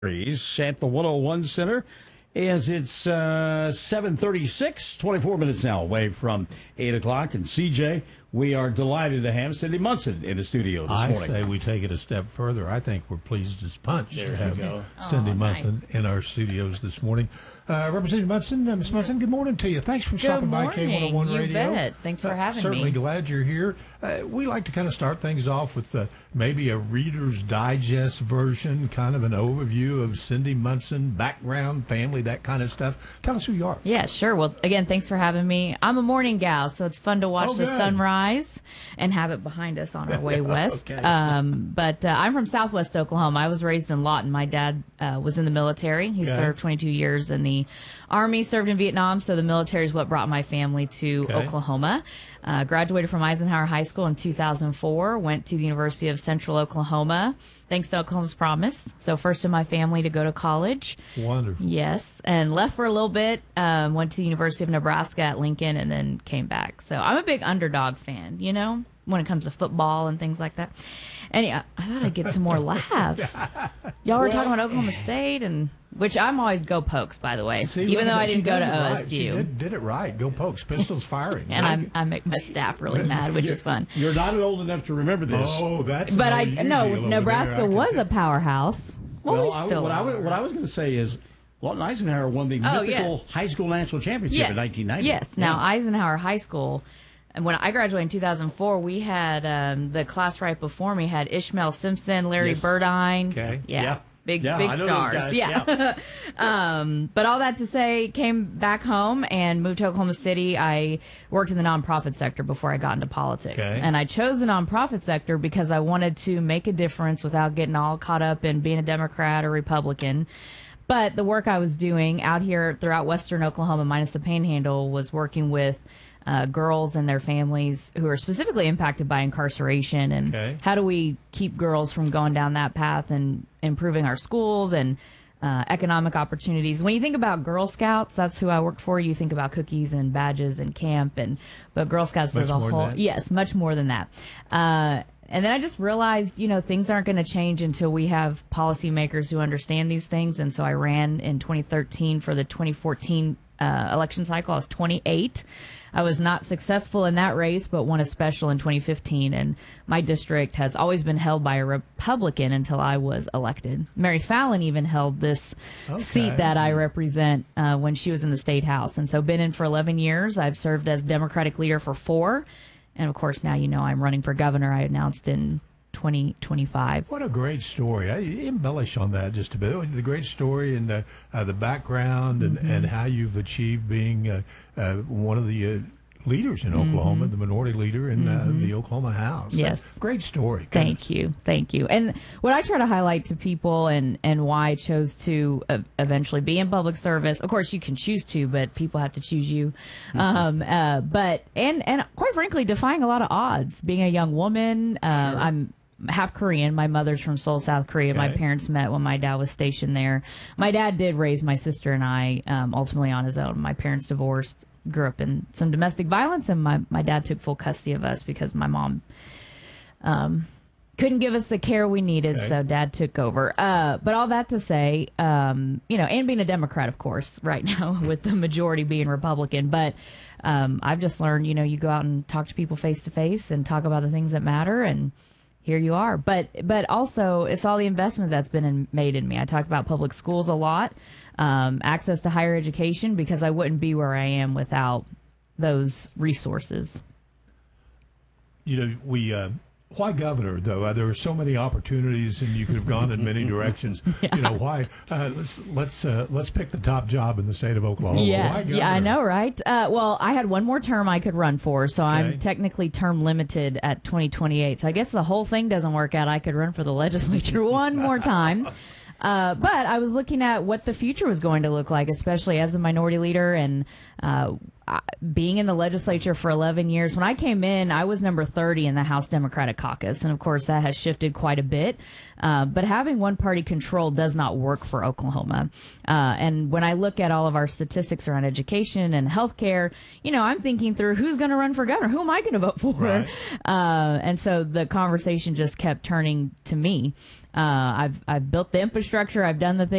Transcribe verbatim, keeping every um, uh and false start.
At the one oh one Center, as it's uh, seven thirty-six, twenty-four minutes now away from eight o'clock. And C J, we are delighted to have Cindy Munson in the studio this I morning. say we take it a step further. I think we're pleased as punch There to you have go. Cindy Oh, Munson nice. in our studios this morning. Uh, Representative Munson, uh, Miz Munson, good morning to you. Thanks for stopping by K one oh one you Radio. bet. Thanks for Uh, having certainly me. glad you're here. Uh, we like to kind of start things off with uh, maybe a Reader's Digest version, kind of an overview of Cindy Munson, background, family, that kind of stuff. Tell us who you are. Yeah, sure. Well, again, thanks for having me. I'm a morning gal, so it's fun to watch Oh, the good. sunrise and have it behind us on our way west. Okay. um, but uh, I'm from Southwest Oklahoma. I was raised in Lawton. My dad uh, was in the military. He Okay. served twenty-two years in the Army, served in Vietnam, so the military is what brought my family to Okay. Oklahoma. Uh, graduated from Eisenhower High School in two thousand four, went to the University of Central Oklahoma, thanks to Oklahoma's Promise. So first in my family to go to college. Wonderful. Yes, and left for a little bit, um, went to the University of Nebraska at Lincoln, and then came back. So I'm a big underdog fan, you know, when it comes to football and things like that. And yeah, I thought I'd get some more laughs. Y'all were talking about Oklahoma State, and which I'm always go Pokes, by the way, See, even look though at I that. She didn't go to does it right. O S She U. did, did it right. Go Pokes. Pistols firing. And Right? I'm, I make my staff really mad, which is fun. You're not old enough to remember this. Oh, that's But an I O U no, deal over Nebraska there, I can was tell. a powerhouse. Well, well, we I, still what, I, are. was- what I was going to say is Lawton Eisenhower won the Oh, mythical yes. high school national championship Yes. in nineteen ninety. Yes. Now, Yeah. Eisenhower High School, and when I graduated in two thousand four, we had um, the class right before me had Ishmael Simpson, Larry Yes. Burdine. Okay. Yeah. Yeah. Big, Yeah, big I know those stars. guys. Yeah. um, but all that to say, came back home and moved to Oklahoma City. I worked in the nonprofit sector before I got into politics. Okay. And I chose the nonprofit sector because I wanted to make a difference without getting all caught up in being a Democrat or Republican. But the work I was doing out here throughout western Oklahoma, minus the Panhandle, was working with uh, girls and their families who are specifically impacted by incarceration. And Okay. how do we keep girls from going down that path and improving our schools and uh, economic opportunities? When you think about Girl Scouts, that's who I worked for. You think about cookies and badges and camp, and but Girl Scouts Much as a more than whole, that? yes, much more than that. Uh, and then I just realized, you know, things aren't going to change until we have policymakers who understand these things. And so I ran in twenty thirteen for the twenty fourteen uh, election cycle. I was twenty-eight. I was not successful in that race, but won a special in twenty fifteen. And my district has always been held by a Republican until I was elected. Mary Fallon even held this Okay. seat that I represent uh, when she was in the state house. And so been in for eleven years. I've served as Democratic leader for four. And of course, now you know I'm running for governor. I announced in twenty twenty-five. What a great story. I embellish on that just a bit. The great story and uh, uh, the background and, Mm-hmm. and how you've achieved being uh, uh, one of the uh, leaders in Oklahoma, the minority leader in uh, the Oklahoma House. Mm-hmm. Yes. Uh, great story. Thank you. Thank you. And what I try to highlight to people and, and why I chose to uh, eventually be in public service, of course, you can choose to, but people have to choose you. Um, uh, but, and, and quite frankly, defying a lot of odds. Being a young woman, uh, I'm half Korean. My mother's from Seoul, South Korea. My Okay. parents met when my dad was stationed there. My dad did raise my sister and I um, ultimately on his own. My parents divorced, grew up in some domestic violence, and my, my dad took full custody of us because my mom um, couldn't give us the care we needed, Okay. so dad took over. Uh, but all that to say, um, you know, and being a Democrat, of course, right now with the majority being Republican, but um, I've just learned, you know, you go out and talk to people face to face and talk about the things that matter, and here you are. But but also, it's all the investment that's been in, made in me. I talk about public schools a lot, um, access to higher education, because I wouldn't be where I am without those resources. You know, we. Uh, why governor, though? Uh, there are so many opportunities, and you could have gone in many directions. Yeah. You know, why? Uh, let's let's uh, let's pick the top job in the state of Oklahoma. Yeah, Why yeah, I governor? know, right? Uh, well, I had one more term I could run for, so Okay. I'm technically term limited at twenty twenty-eight. So I guess the whole thing doesn't work out. I could run for the legislature one more time. Uh, but I was looking at what the future was going to look like, especially as a minority leader, and uh, uh, being in the legislature for eleven years, when I came in, I was number thirty in the House Democratic Caucus. And of course, that has shifted quite a bit. Uh, but having one party control does not work for Oklahoma. Uh, and when I look at all of our statistics around education and healthcare, you know, I'm thinking through who's going to run for governor? Who am I going to vote for? Right. Uh, and so the conversation just kept turning to me. Uh, I've I've built the infrastructure. I've done the things.